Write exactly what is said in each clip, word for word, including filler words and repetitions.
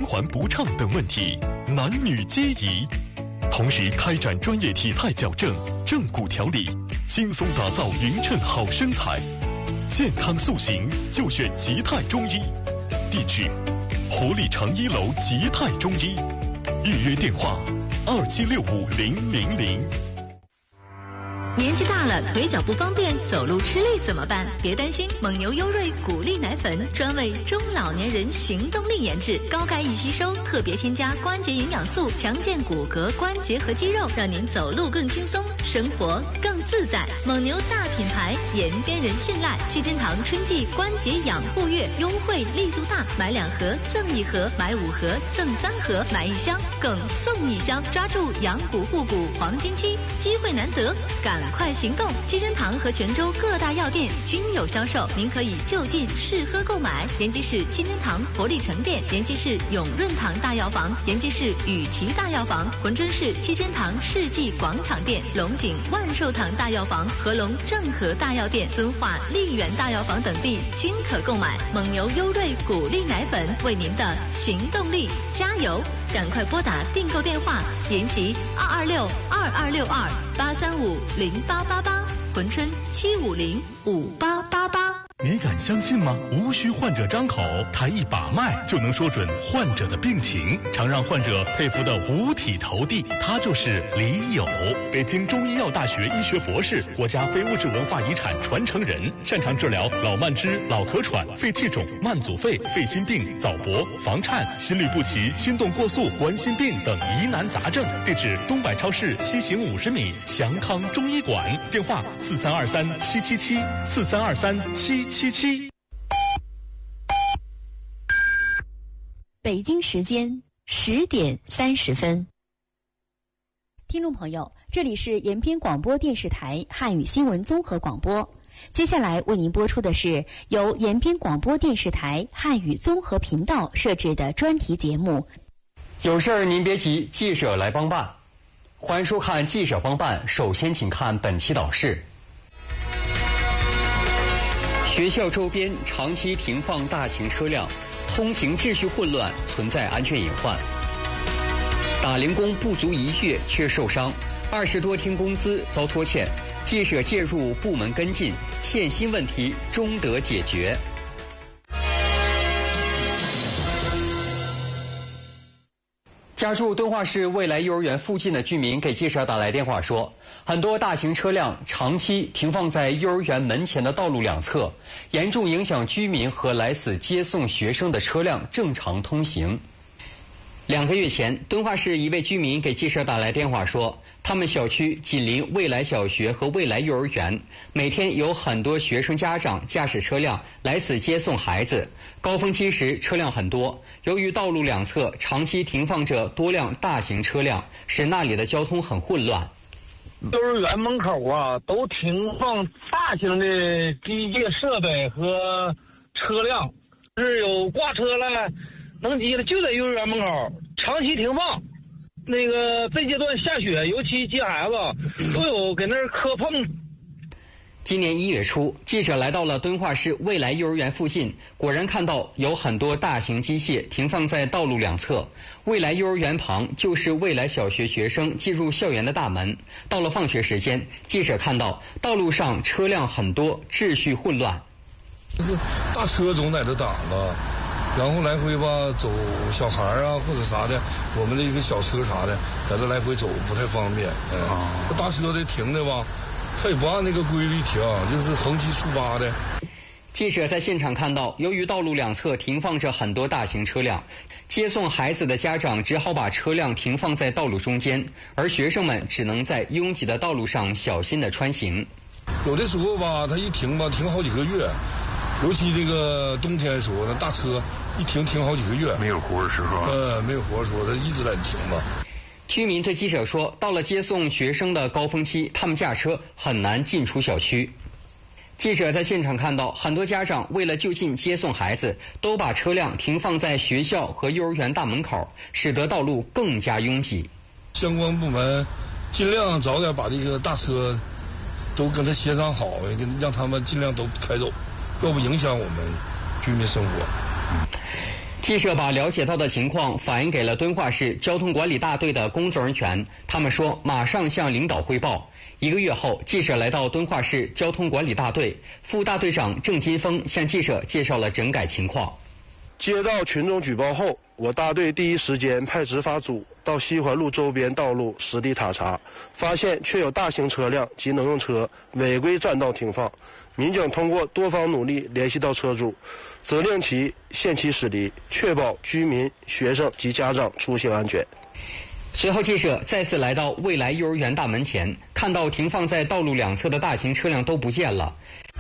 环不畅等问题，男女皆宜。同时开展专业体态矫正、正骨调理，轻松打造匀称好身材。健康塑形就选吉泰中医。地址：活力城一楼吉泰中医。预约电话：二七六五零零零。 年纪大了，腿脚不方便，走路吃力怎么办？别担心，蒙牛优瑞骨力奶粉专为中老年人行动力研制，高钙易吸收，特别添加关节营养素，强健骨骼、关节和肌肉，让您走路更轻松，生活更自在。蒙牛大品牌，延边人信赖。七珍堂春季关节养护月优惠力度大，买两盒赠一盒，买五盒赠三盒，买一箱更送一箱，抓住养骨护骨黄金期，机会难得，赶快行动！七珍堂和泉州各大药店均有销售，您可以就近试喝购买。延吉市七珍堂活力城店，延吉市永润堂大药房，延吉市雨琦大药房，珲春市七珍堂世纪广场店，龙井万寿堂大药房、合龙正和大药店、敦化丽园大药房等地均可购买。蒙牛优瑞骨力奶粉，为您的行动力加油！赶快拨打订购电话：延吉二二六二二六二八三五零八八八，珲春七五零五八八八。 你敢相信吗？无需患者张口，他一把脉就能说准患者的病情，常让患者佩服的五体投地。他就是李友，北京中医药大学医学博士，国家非物质文化遗产传承人，擅长治疗老慢支、老咳喘、肺气肿、慢阻肺、肺心病、早搏、房颤、心律不齐、心动过速、冠心病等疑难杂症。地址：东百超市西行五十米，祥康中医馆。电话：四三二三七七七四三二三七七七。 北京时间十点三十分。 听众朋友，这里是延边广播电视台汉语新闻综合广播。接下来为您播出的是由延边广播电视台汉语综合频道设置的专题节目。 有事儿您别急，记者来帮办。欢迎收看记者帮办，首先请看本期导视。学校周边长期停放大型车辆，通行秩序混乱，存在安全隐患。打零工不足一月却受伤，二十多天工资遭拖欠，记者介入部门跟进，欠薪问题终得解决。家住敦化市未来幼儿园附近的居民给记者打来电话说，很多大型车辆长期停放在幼儿园门前的道路两侧，严重影响居民和来此接送学生的车辆正常通行。两个月前，敦化市一位居民给记者打来电话说，他们小区紧邻未来小学和未来幼儿园，每天有很多学生家长驾驶车辆来此接送孩子，高峰期时车辆很多，由于道路两侧长期停放着多辆大型车辆，使那里的交通很混乱。 幼儿园门口啊，都停放大型的机械设备和车辆，是有挂车了、能机的，就在幼儿园门口长期停放。那个这阶段下雪，尤其接孩子都有给那儿磕碰。 今年一月初，记者来到了敦化市未来幼儿园附近，果然看到有很多大型机械停放在道路两侧。未来幼儿园旁就是未来小学学生进入校园的大门。到了放学时间，记者看到道路上车辆很多，秩序混乱。 就是大车总在这挡着，然后来回吧走小孩啊或者啥的，我们的一个小车啥的，在这来回走不太方便。嗯，啊、大车的停的吧。他也不按那个规律停，就是横七竖八的。 记者在现场看到，由于道路两侧停放着很多大型车辆，接送孩子的家长只好把车辆停放在道路中间，而学生们只能在拥挤的道路上小心地穿行。 有的时候吧，他一停吧，停好几个月，尤其这个冬天的时候，那大车一停停好几个月， 没有活的时候。 呃，没有活的时候，他一直在停吧。 居民对记者说，到了接送学生的高峰期，他们驾车很难进出小区。记者在现场看到，很多家长为了就近接送孩子，都把车辆停放在学校和幼儿园大门口，使得道路更加拥挤。 相关部门尽量早点把这个大车都跟他协商好，让他们尽量都开走，要不影响我们居民生活。 记者把了解到的情况反映给了敦化市交通管理大队的工作人员，他们说马上向领导汇报。一个月后，记者来到敦化市交通管理大队，副大队长郑金峰向记者介绍了整改情况。 接到群众举报后，我大队第一时间派执法组到西环路周边道路实地塔查，发现确有大型车辆及农用车违规占道停放。民警通过多方努力联系到车主，责令其限期驶离，确保居民、学生及家长出行安全。 随后，记者再次来到未来幼儿园大门前，看到停放在道路两侧的大型车辆都不见了。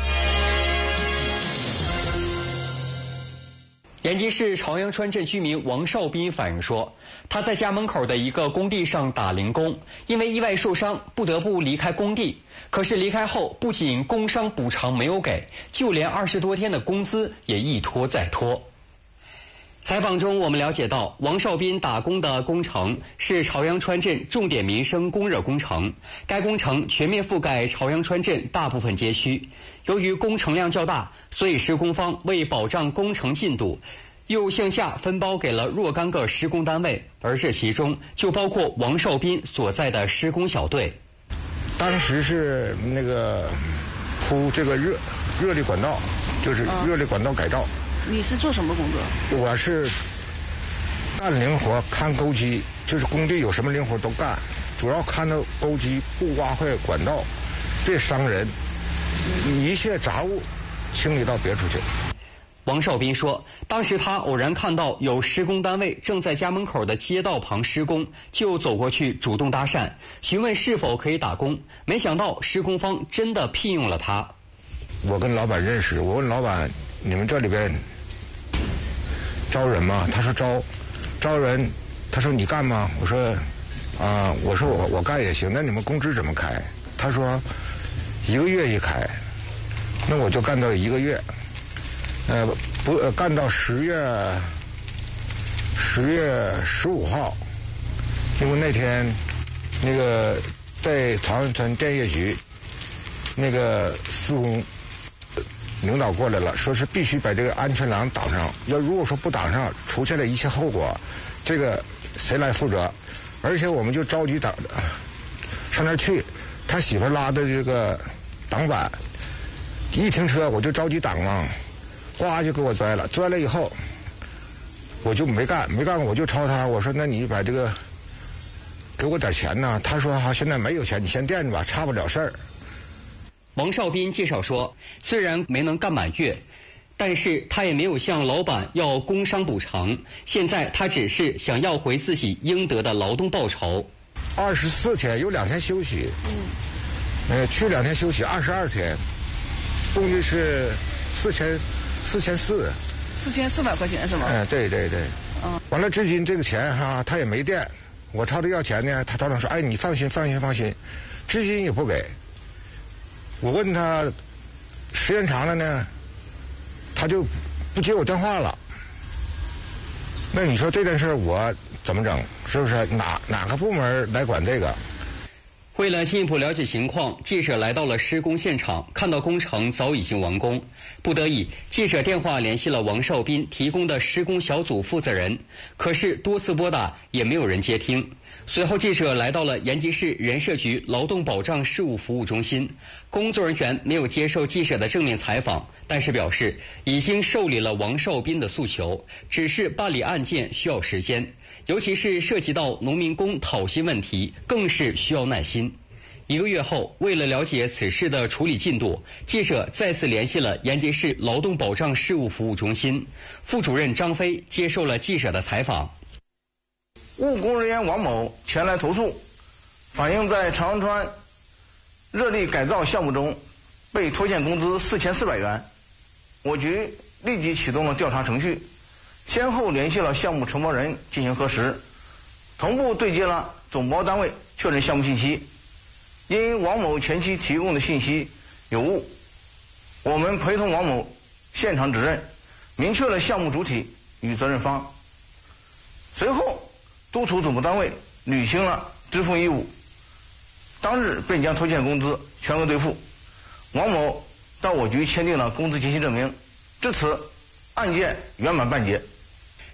延吉市朝阳川镇居民王少斌反映说，他在家门口的一个工地上打零工，因为意外受伤，不得不离开工地。可是离开后，不仅工伤补偿没有给，就连二十多天的工资也一拖再拖。采访中，我们了解到，王少斌打工的工程是朝阳川镇重点民生供热工程，该工程全面覆盖朝阳川镇大部分街区。由于工程量较大，所以施工方为保障工程进度，又向下分包给了若干个施工单位，而这其中就包括王少斌所在的施工小队。 当时是那个铺这个热热力管道，就是热力管道改造。 你是做什么工作？ 我是干零活，看钩机，就是工地有什么零活都干，主要看到钩机不刮坏管道，别伤人，一切杂物清理到别处去。 王少斌说，当时他偶然看到有施工单位正在家门口的街道旁施工，就走过去主动搭讪，询问是否可以打工。没想到施工方真的聘用了他。 我跟老板认识，我问老板，你们这里边招人吗？他说招，招人。他说你干吗？我说啊、呃，我说我我干也行。那你们工资怎么开？他说一个月一开，那我就干到一个月，呃不呃干到十月十月十五号，因为那天那个在朝阳村电业局那个施工。领导过来了，说是必须把这个安全栏挡上，要如果说不挡上，出现了一切后果，这个谁来负责？而且我们就着急挡上那儿去，他媳妇拉的这个挡板，一停车我就着急挡嘛，呱就给我拽了，拽了以后我就没干，没干我就朝他我说那你把这个给我点钱呢？他说哈现在没有钱，你先垫着吧，差不了事儿。 王少斌介绍说，虽然没能干满月，但是他也没有向老板要工伤补偿，现在他只是想要回自己应得的劳动报酬。 二十四天有两天休息，嗯，呃，去两天休息，二十二天，共计是四千四千四， 四千四百块钱是吗？ 哎、呃，对对对，嗯，完了，至今这个钱哈，他也没垫，我朝他要钱呢，他当场说，哎，你放心放心放心，至今也不给。我问他时间长了呢，他就不接我电话了。那你说这件事我怎么整？是不是哪哪个部门来管这个？ 为了进一步了解情况，记者来到了施工现场，看到工程早已经完工。不得已，记者电话联系了王少斌提供的施工小组负责人，可是多次拨打也没有人接听。随后，记者来到了延吉市人社局劳动保障事务服务中心，工作人员没有接受记者的正面采访，但是表示已经受理了王少斌的诉求，只是办理案件需要时间，尤其是涉及到农民工讨薪问题，更是需要耐心。一个月后，为了了解此事的处理进度，记者再次联系了延吉市劳动保障事务服务中心副主任张飞，接受了记者的采访。 务工人员王某前来投诉，反映在长阳川热力改造项目中被拖欠工资四千四百元。我局立即启动了调查程序，先后联系了项目承包人进行核实，同步对接了总包单位确认项目信息。因王某前期提供的信息有误，我们陪同王某现场指认，明确了项目主体与责任方。随后督促总部单位履行了支付义务，当日便将拖欠工资全额兑付。王某到我局签订了工资结清证明，至此案件圆满办结。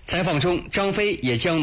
采访中，张飞也将